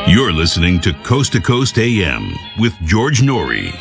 You're listening to Coast AM with George Norrie.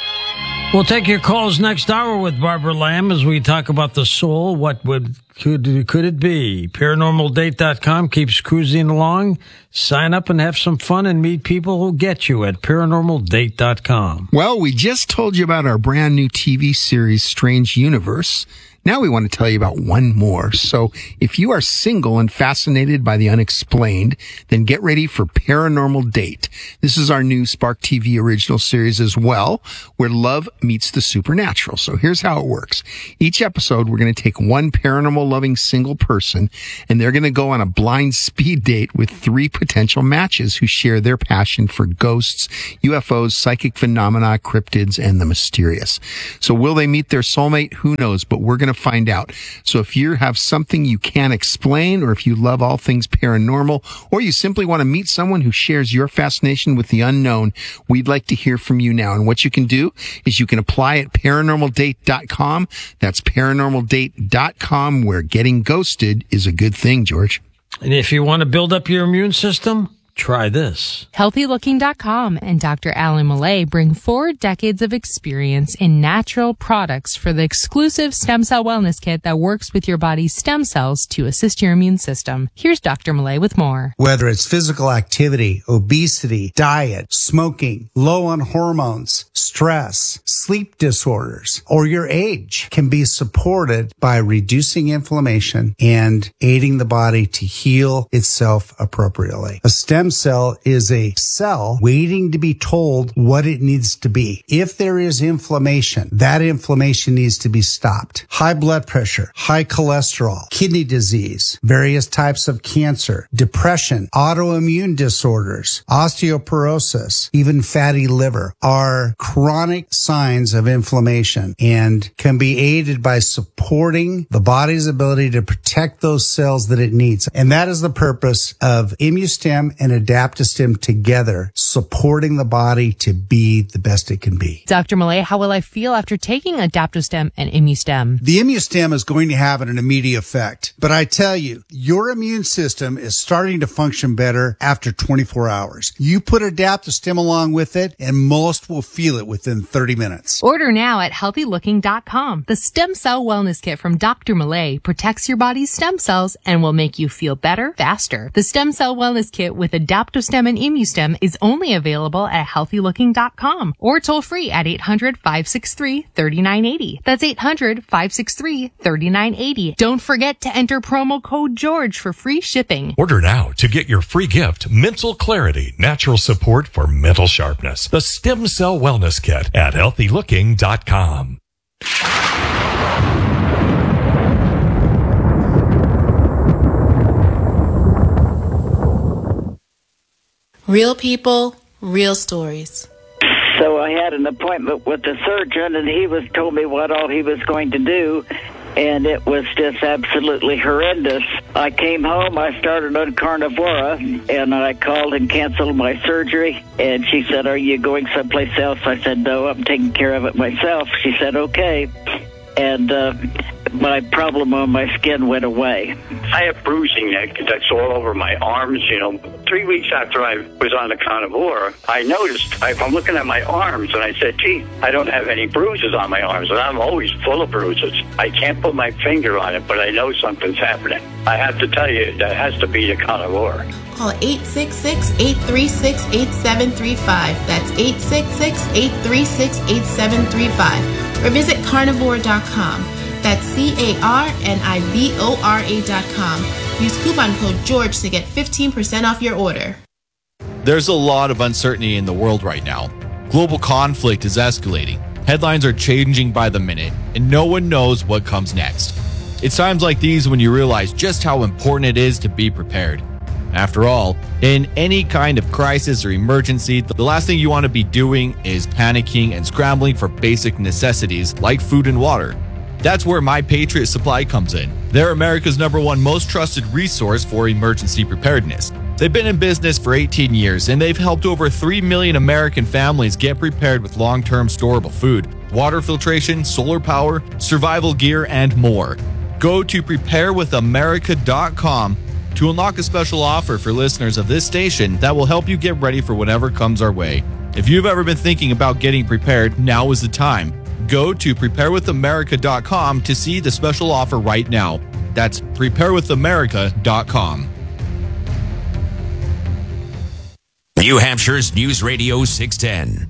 We'll take your calls next hour with Barbara Lamb as we talk about the soul. What could it be? ParanormalDate.com keeps cruising along. Sign up and have some fun and meet people who'll get you at ParanormalDate.com. Well, we just told you about our brand new TV series, Strange Universe. Now we want to tell you about one more. So if you are single and fascinated by the unexplained, then get ready for Paranormal Date. This is our new Spark TV original series as well, where love meets the supernatural. So here's how it works. Each episode, we're going to take one paranormal-loving single person, and they're going to go on a blind speed date with 3 potential matches who share their passion for ghosts, UFOs, psychic phenomena, cryptids, and the mysterious. So will they meet their soulmate? Who knows? But we're going to find out. So if you have something you can't explain, or if you love all things paranormal, or you simply want to meet someone who shares your fascination with the unknown, we'd like to hear from you now. And what you can do is you can apply at ParanormalDate.com. That's ParanormalDate.com, where getting ghosted is a good thing, George. And if you want to build up your immune system, try this. HealthyLooking.com and Dr. Alan Millay bring 4 decades of experience in natural products for the exclusive stem cell wellness kit that works with your body's stem cells to assist your immune system. Here's Dr. Millay with more. Whether it's physical activity, obesity, diet, smoking, low on hormones, stress, sleep disorders, or your age can be supported by reducing inflammation and aiding the body to heal itself appropriately. A stem cell is a cell waiting to be told what it needs to be. If there is inflammation, that inflammation needs to be stopped. High blood pressure, high cholesterol, kidney disease, various types of cancer, depression, autoimmune disorders, osteoporosis, even fatty liver are chronic signs of inflammation and can be aided by supporting the body's ability to protect those cells that it needs. And that is the purpose of ImmuStem and Adaptostem together, supporting the body to be the best it can be. Dr. Millay, how will I feel after taking Adaptostem and ImmuStem? The ImmuStem is going to have an immediate effect, but I tell you, your immune system is starting to function better after 24 hours. You put Adaptostem along with it, and most will feel it within 30 minutes. Order now at HealthyLooking.com. The Stem Cell Wellness Kit from Dr. Millay protects your body's stem cells and will make you feel better, faster. The Stem Cell Wellness Kit with Adaptostem and ImmuStem is only available at HealthyLooking.com or toll free at 800-563-3980. That's 800-563-3980. Don't forget to enter promo code George for free shipping. Order now to get your free gift, Mental Clarity, Natural Support for Mental Sharpness. The Stem Cell Wellness Kit at HealthyLooking.com. Real people, real stories. So I had an appointment with the surgeon, and he told me what all he was going to do, and it was just absolutely horrendous. I came home, I started on Carnivora, and I called and canceled my surgery, and she said, "Are you going someplace else?" I said, "No, I'm taking care of it myself." She said, "Okay." And my problem on my skin went away. I have bruising that's all over my arms. 3 weeks after I was on the Carnivora, I noticed, I'm looking at my arms, and I said, gee, I don't have any bruises on my arms, and I'm always full of bruises. I can't put my finger on it, but I know something's happening. I have to tell you, that has to be the Carnivora. Call 866-836-8735. That's 866-836-8735. Or visit carnivora.com. That's carnivora.com. Use coupon code George to get 15% off your order. There's a lot of uncertainty in the world right now. Global conflict is escalating. Headlines are changing by the minute, and no one knows what comes next. It's times like these when you realize just how important it is to be prepared. After all, in any kind of crisis or emergency, the last thing you want to be doing is panicking and scrambling for basic necessities like food and water. That's where My Patriot Supply comes in. They're America's #1 most trusted resource for emergency preparedness. They've been in business for 18 years, and they've helped over 3 million American families get prepared with long-term storable food, water filtration, solar power, survival gear, and more. Go to preparewithamerica.com to unlock a special offer for listeners of this station that will help you get ready for whatever comes our way. If you've ever been thinking about getting prepared, now is the time. Go to preparewithamerica.com to see the special offer right now. That's preparewithamerica.com. New Hampshire's News Radio 610.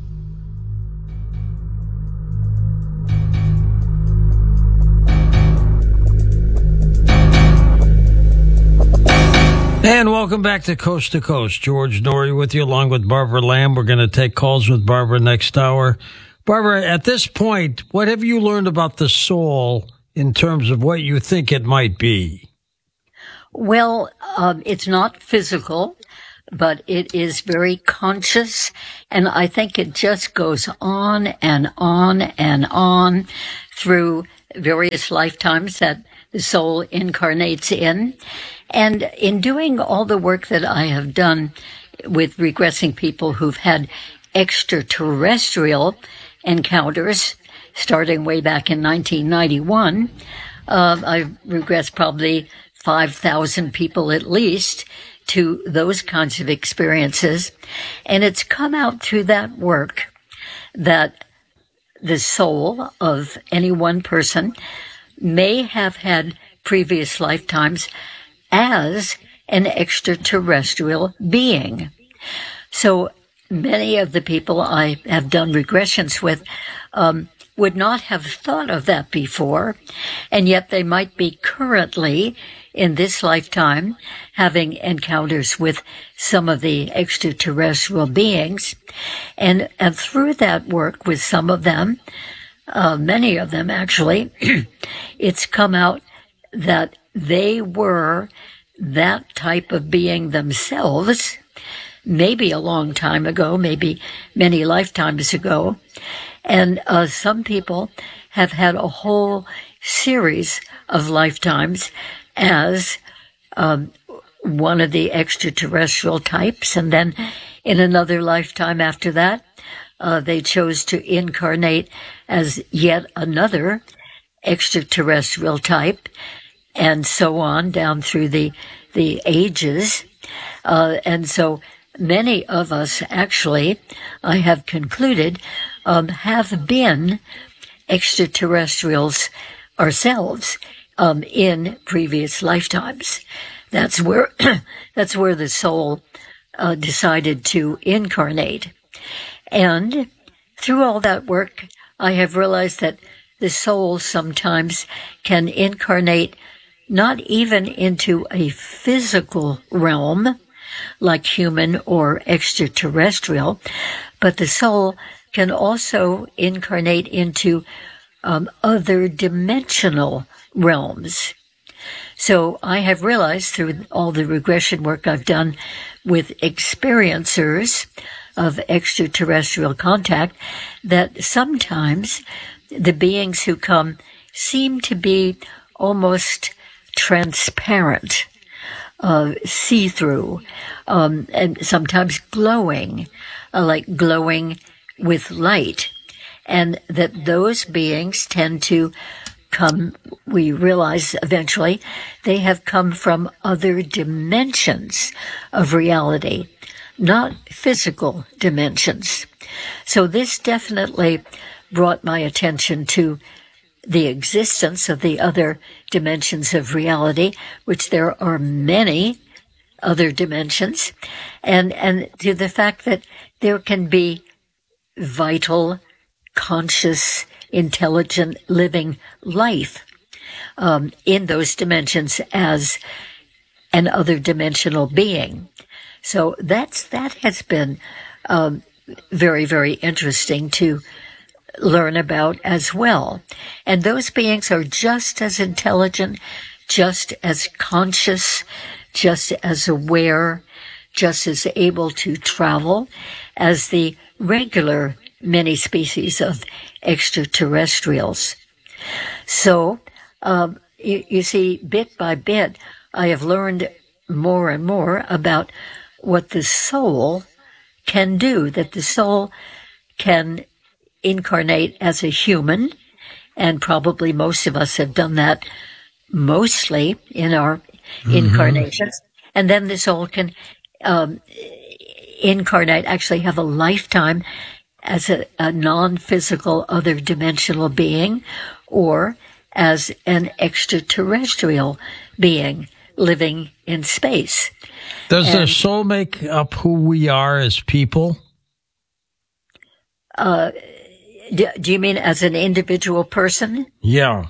And welcome back to Coast. George Noory with you, along with Barbara Lamb. We're going to take calls with Barbara next hour. Barbara, at this point, what have you learned about the soul in terms of what you think it might be? Well, it's not physical, but it is very conscious, and I think it just goes on and on and on through various lifetimes that the soul incarnates in. And in doing all the work that I have done with regressing people who've had extraterrestrial encounters, starting way back in 1991, I've regressed probably 5,000 people at least to those kinds of experiences. And it's come out through that work that the soul of any one person may have had previous lifetimes as an extraterrestrial being. So many of the people I have done regressions with would not have thought of that before, and yet they might be currently in this lifetime having encounters with some of the extraterrestrial beings. And through that work with some of them, many of them actually, it's come out that they were that type of being themselves, maybe a long time ago, maybe many lifetimes ago. And some people have had a whole series of lifetimes as one of the extraterrestrial types. And then in another lifetime after that, they chose to incarnate as yet another extraterrestrial type, and so on down through the ages. And so many of us actually, I have concluded, have been extraterrestrials ourselves in previous lifetimes. That's where the soul decided to incarnate. And through all that work, I have realized that the soul sometimes can incarnate not even into a physical realm, like human or extraterrestrial, but the soul can also incarnate into other dimensional realms. So I have realized through all the regression work I've done with experiencers of extraterrestrial contact that sometimes the beings who come seem to be almost transparent, see-through, and sometimes glowing, like glowing with light. And that those beings tend to come, we realize eventually, they have come from other dimensions of reality, not physical dimensions. So this definitely brought my attention to the existence of the other dimensions of reality, which there are many other dimensions, and to the fact that there can be vital, conscious, intelligent, living life in those dimensions as an other dimensional being. So that has been very, very interesting to learn about as well. And those beings are just as intelligent, just as conscious, just as aware, just as able to travel as the regular many species of extraterrestrials. So, you see, bit by bit, I have learned more and more about what the soul can do, that the soul can incarnate as a human, and probably most of us have done that mostly in our incarnations. And then the soul can incarnate, actually have a lifetime as a non-physical other dimensional being, or as an extraterrestrial being living in space. Does the soul make up who we are as people? Do you mean as an individual person? Yeah.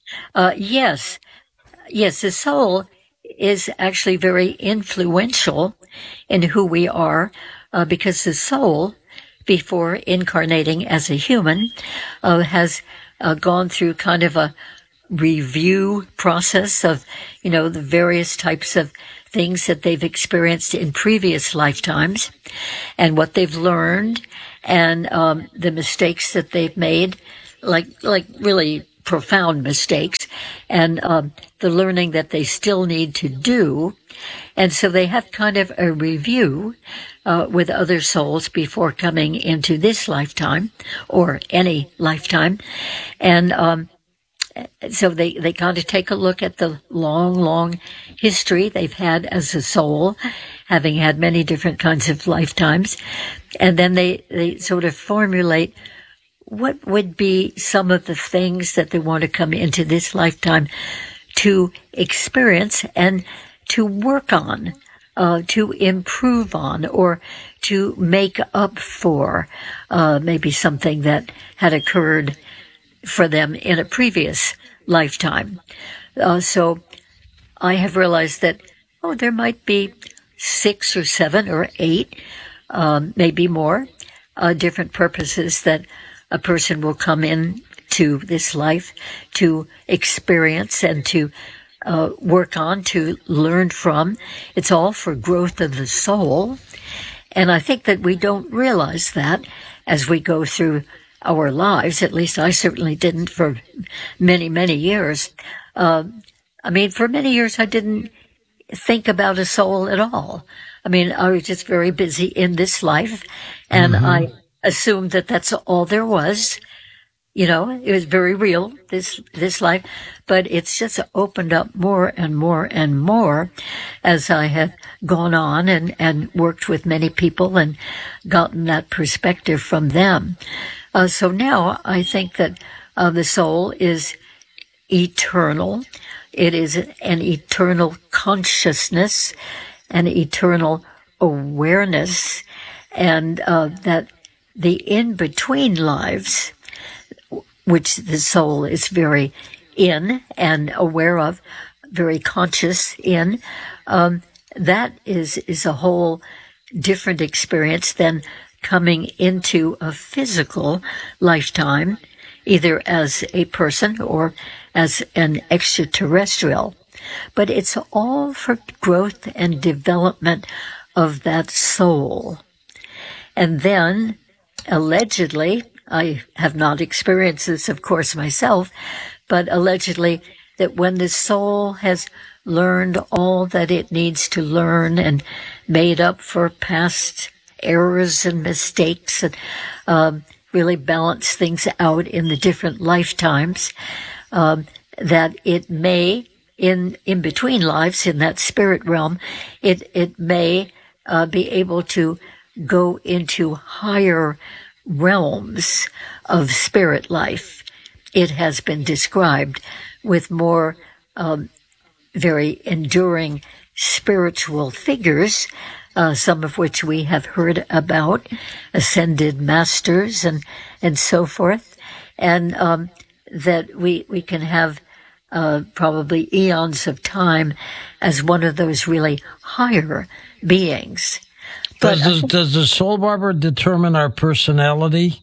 Yes. Yes, the soul is actually very influential in who we are, because the soul, before incarnating as a human, has gone through kind of a review process of, the various types of things that they've experienced in previous lifetimes and what they've learned and the mistakes that they've made, like really profound mistakes, and the learning that they still need to do. And so they have kind of a review with other souls before coming into this lifetime or any lifetime. And so they kind of take a look at the long history they've had as a soul, having had many different kinds of lifetimes. And then they sort of formulate what would be some of the things that they want to come into this lifetime to experience and to work on, to improve on, or to make up for maybe something that had occurred for them in a previous lifetime. So I have realized that, there might be 6 or 7 or 8, maybe more, different purposes that a person will come in to this life to experience and to work on, to learn from. It's all for growth of the soul. And I think that we don't realize that as we go through our lives. At least I certainly didn't for many, many years. For many years I didn't think about a soul at all. I was just very busy in this life, and I assumed that that's all there was. It was very real, this life, but it's just opened up more and more and more as I have gone on and worked with many people and gotten that perspective from them. So now I think that the soul is eternal. It is an eternal consciousness, an eternal awareness, and that the in-between lives, which the soul is very in and aware of, very conscious in, that is a whole different experience than coming into a physical lifetime, either as a person or as an extraterrestrial. But it's all for growth and development of that soul. And then, allegedly, I have not experienced this, of course, myself, but allegedly that when the soul has learned all that it needs to learn and made up for past errors and mistakes and really balance things out in the different lifetimes, that it may, in between lives, in that spirit realm, it may be able to go into higher realms of spirit life. It has been described with more very enduring spiritual figures, some of which we have heard about, ascended masters and so forth, and that we can have probably eons of time as one of those really higher beings. Does the soul, Barbara, determine our personality?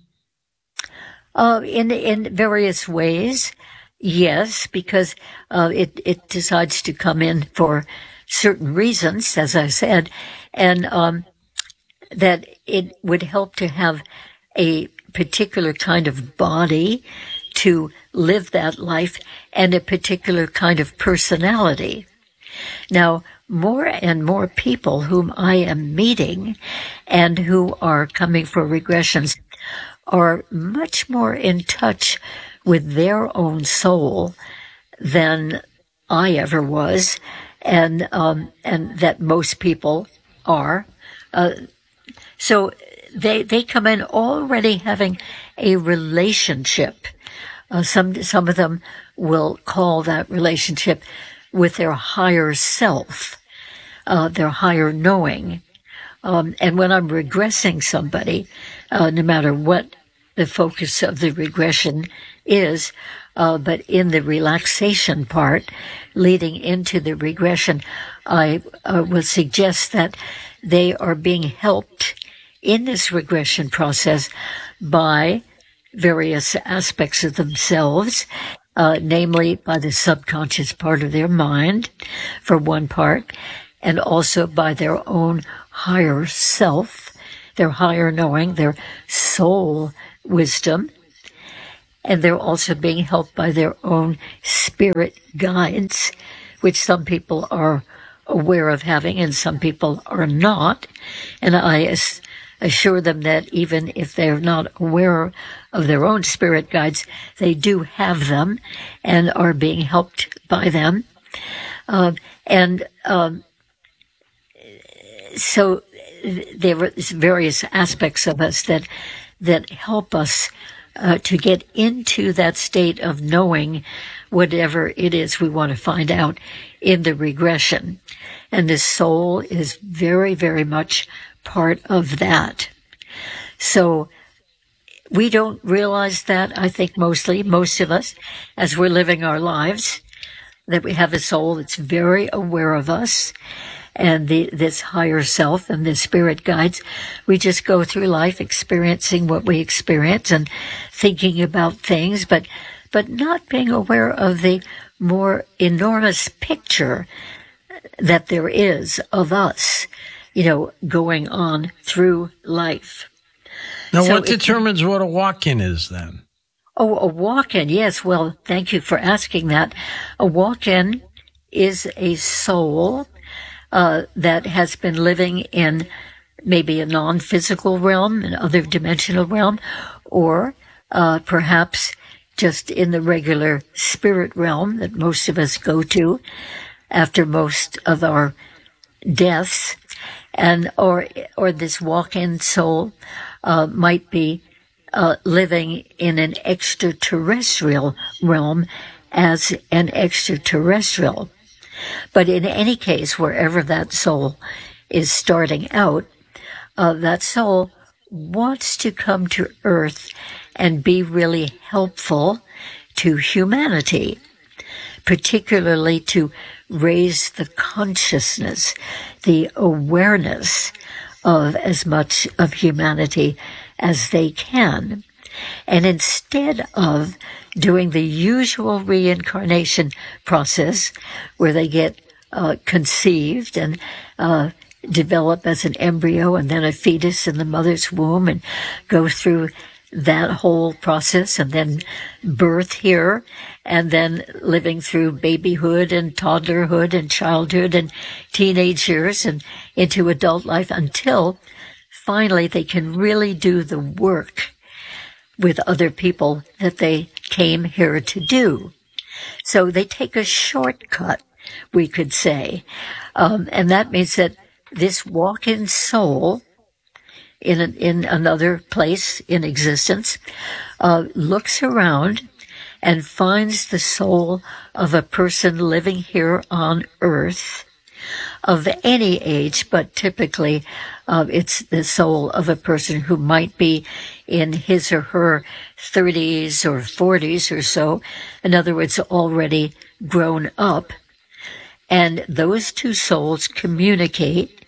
In various ways, yes, because it decides to come in for certain reasons, as I said, and that it would help to have a particular kind of body to live that life and a particular kind of personality. Now, more and more people whom I am meeting and who are coming for regressions are much more in touch with their own soul than I ever was. and that most people are. So they come in already having a relationship. Some of them will call that relationship with their higher self, their higher knowing. And when I'm regressing somebody, no matter what the focus of the regression is, but in the relaxation part leading into the regression, I will suggest that they are being helped in this regression process by various aspects of themselves, namely by the subconscious part of their mind, for one part, and also by their own higher self, their higher knowing, their soul wisdom, and they're also being helped by their own spirit guides, which some people are aware of having and some people are not. And I assure them that even if they're not aware of their own spirit guides, they do have them and are being helped by them. So there are various aspects of us that help us to get into that state of knowing whatever it is we want to find out in the regression. And the soul is very, very much part of that. So we don't realize that, I think most of us, as we're living our lives, that we have a soul that's very aware of us and this higher self and the spirit guides. We just go through life experiencing what we experience and thinking about things, but not being aware of the more enormous picture that there is of us, going on through life. Now, so what determines what a walk-in is then? Oh, a walk-in, yes. Well, thank you for asking that. A walk-in is a soul that has been living in maybe a non-physical realm, an other dimensional realm, or perhaps just in the regular spirit realm that most of us go to after most of our deaths, and or this walk-in soul might be living in an extraterrestrial realm as an extraterrestrial. But in any case, wherever that soul is starting out, that soul wants to come to Earth and be really helpful to humanity, particularly to raise the consciousness, the awareness of as much of humanity as they can. And instead of doing the usual reincarnation process where they get conceived and develop as an embryo and then a fetus in the mother's womb and go through that whole process and then birth here and then living through babyhood and toddlerhood and childhood and teenage years and into adult life until finally they can really do the work with other people that they came here to do. So they take a shortcut, we could say. And that means that this walk-in soul in another place in existence looks around and finds the soul of a person living here on Earth of any age, but typically it's the soul of a person who might be in his or her 30s or 40s or so. In other words, already grown up. And those two souls communicate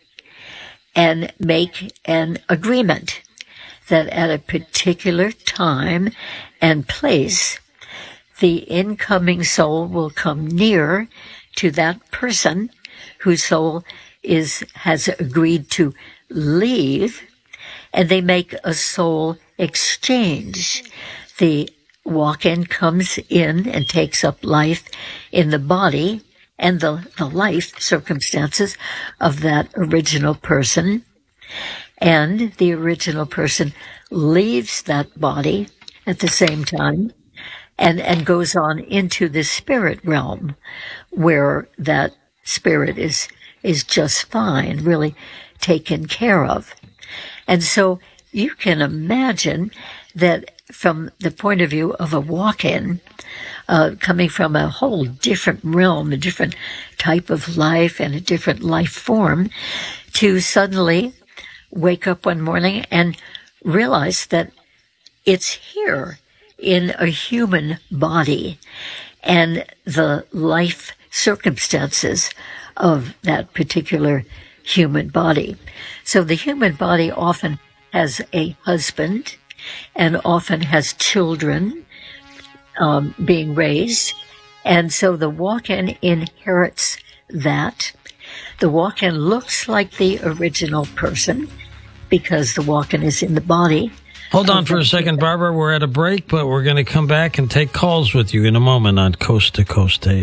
and make an agreement that at a particular time and place, the incoming soul will come near to that person whose soul has agreed to leave, and they make a soul exchange. The walk-in comes in and takes up life in the body and the life circumstances of that original person, and the original person leaves that body at the same time and goes on into the spirit realm where that spirit is just fine, really taken care of. And so you can imagine that from the point of view of a walk-in, coming from a whole different realm, a different type of life and a different life form, to suddenly wake up one morning and realize that it's here in a human body, and the life circumstances of that particular human body. So the human body often has a husband and often has children being raised. And so the walk-in inherits that. The walk-in looks like the original person because the walk-in is in the body. Hold on for a second, Barbara. We're at a break, but we're going to come back and take calls with you in a moment on Coast to Coast AM.